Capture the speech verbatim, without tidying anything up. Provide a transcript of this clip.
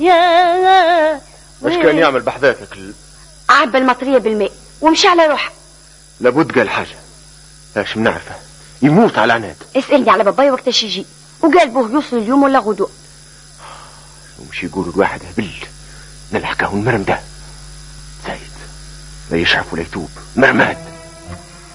يا واش كان يعمل بحذاك ال... عبى المطريه بالماء ومشى على روحه. لابد قال حاجه، اش بنعرفه يموت على عناد. اسالني على باباي وقتاش يجي، وقال بوه يوصل اليوم ولا غدوه. ومش يقولوا الواحد هبل نلحقه المرم ده زايد لا يشعف ولا يتوب مرماد.